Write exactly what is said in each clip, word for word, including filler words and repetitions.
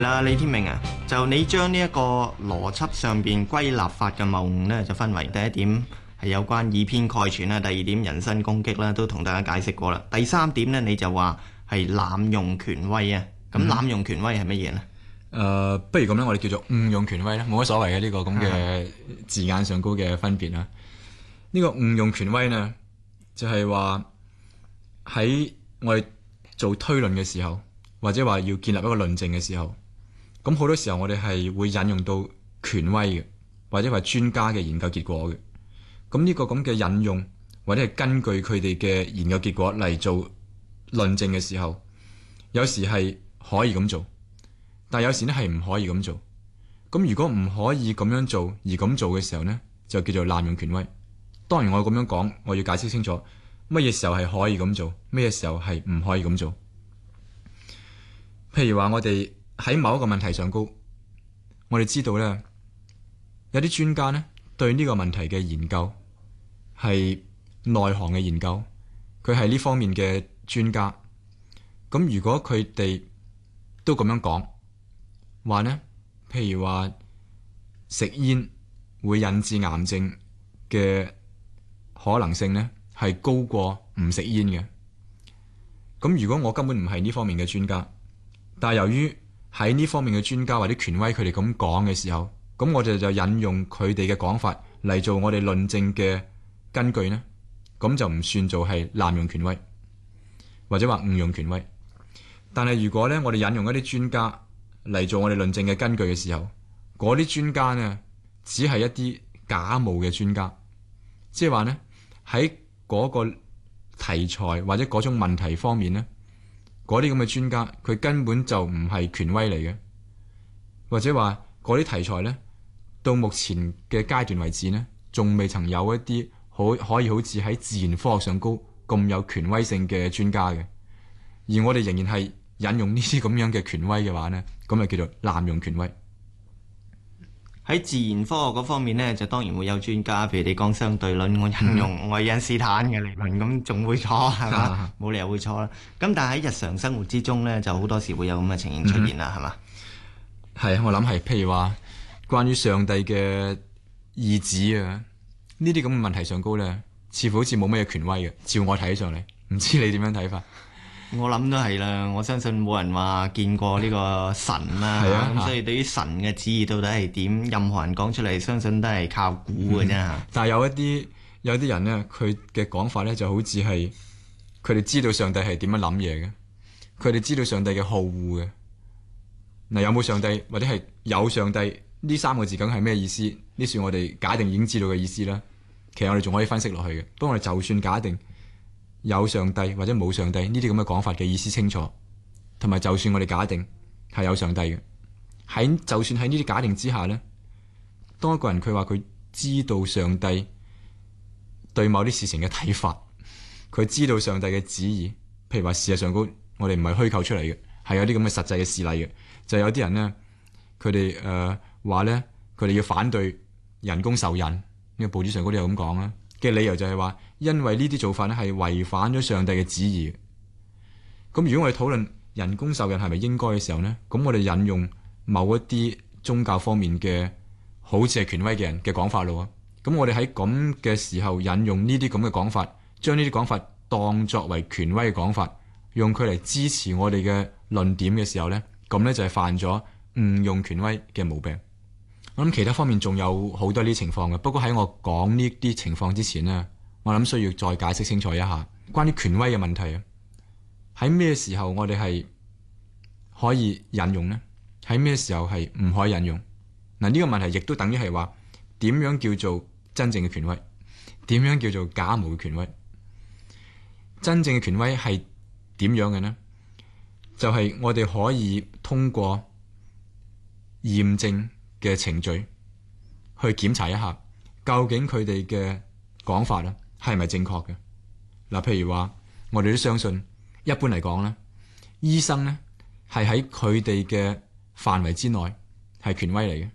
啦，李天命啊，就你將呢一個邏輯上邊歸納法嘅謬誤呢，就分為第一點係有關以偏概全啦，第二點人身攻擊啦，都同大家解釋過啦。第三點呢，你就話係濫用權威啊。咁濫用權威係乜嘢呢？ 誒、呃，不如咁樣，我哋叫做誤用權威啦，冇乜所謂嘅呢個咁嘅字眼上高嘅分別啦。呢、這個誤用權威呢，就係話喺我哋做推論嘅時候，或者話要建立一個論證嘅時候。咁好多時候我哋係會引用到權威嘅，或者話專家嘅研究結果嘅。咁呢個咁嘅引用，或者係根據佢哋嘅研究結果嚟做論證嘅時候，有時係可以咁做，但有時呢係唔可以咁做。咁如果唔可以咁樣做而咁做嘅時候呢，就叫做濫用權威。當然我咁樣講，我要解釋清楚乜嘢時候係可以咁做，乜嘢時候係唔可以咁做。譬如話我哋喺某一個問題上高，我哋知道咧，有啲專家咧對呢個問題嘅研究係內行嘅研究，佢係呢方面嘅專家。咁如果佢哋都咁樣講話咧，譬如話食煙會引致癌症嘅可能性咧係高過唔食煙嘅。咁如果我根本唔係呢方面嘅專家，但係由於喺呢方面嘅專家或者權威佢哋咁講嘅時候，咁我哋就引用佢哋嘅講法嚟做我哋論證嘅根據呢，咁就唔算做係濫用權威，或者話誤用權威。但係如果咧我哋引用一啲專家嚟做我哋論證嘅根據嘅時候，嗰啲專家呢，只係一啲假冒嘅專家，即係話呢，喺嗰個題材或者嗰種問題方面呢，嗰啲咁嘅專家，佢根本就唔係權威嚟嘅，或者話嗰啲題材呢，到目前嘅階段為止呢，仲未曾有一啲可可以好似喺自然科學上高咁有權威性嘅專家嘅，而我哋仍然係引用呢啲咁樣嘅權威嘅話呢，咁就叫做濫用權威。 喺自然科學嗰方面呢，就當然會有專家，譬如你講相對論，我引用愛因斯坦嘅理論，咁仲會錯係嘛？冇理由會錯啦。咁但係喺日常生活之中呢，就好多時會有咁嘅情形出現啦，係嘛？ 係啊，我諗係譬如話關於上帝嘅意志啊，呢啲咁嘅問題上高呢，似乎好似冇乜嘢權威嘅。照我睇上嚟，唔知你點樣睇法？ 我諗都係啦，我相信冇人話見過呢個神啦，咁、啊、所以對於神嘅旨意到底係點，任何人講出嚟，相信都係靠估嘅啫、嗯。 但係有一啲有啲人呢，佢嘅講法呢就好似係佢哋知道上帝係點樣諗嘢嘅，佢哋知道上帝嘅好惡嘅。嗱，有冇上帝或者係有上帝呢三個字究竟係咩意思？呢算我哋假定已經知道嘅意思啦。其實我哋仲可以分析落去嘅。不過我哋就算假定有上帝或者冇上帝呢啲咁嘅講法嘅意思清楚，同埋就算我哋假定係有上帝嘅，喺就算喺呢啲假定之下呢，當一個人佢話佢知道上帝對某啲事情嘅睇法，佢知道上帝嘅旨意，譬如話事實上高我哋唔係虛構出嚟嘅，係有啲咁嘅實際嘅事例嘅，就有啲人呢，佢哋誒話呢，佢哋要反對人工受孕，呢個報紙上高都有咁講啦。嘅理由就係話，因為呢啲做法咧係違反咗上帝嘅旨意。咁如果我哋討論人工受孕係咪應該嘅時候呢，咁我哋引用某一啲宗教方面嘅好似係權威嘅人嘅講法咯。咁我哋喺咁嘅時候引用呢啲咁嘅講法，將呢啲講法當作為權威嘅講法，用佢嚟支持我哋嘅論點嘅時候呢，咁呢就係犯咗誤用權威嘅毛病。我諗其他方面仲有好多呢啲情況嘅，不過喺我講呢啲情況之前呢，我諗需要再解釋清楚一下關於權威嘅問題啊。喺咩時候我哋係可以引用呢？喺咩時候係唔可以引用？嗱，呢個問題亦都等於係話點樣叫做真正嘅權威？點樣叫做假冒嘅權威？真正嘅權威係點樣嘅呢？就係我哋可以通過驗證嘅程序去檢查一下，究竟佢哋嘅講法咧係咪正確嘅？嗱，譬如話，我哋都相信，一般嚟講咧，醫生咧係喺佢哋嘅範圍之內係權威嚟嘅。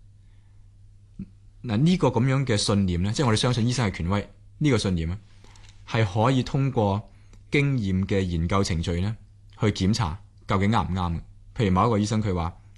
嗱，呢個咁樣嘅信念咧，即係我哋相信醫生係權威呢個信念咧，係可以通過經驗嘅研究程序咧去檢查究竟啱唔啱嘅。譬如某一個醫生佢話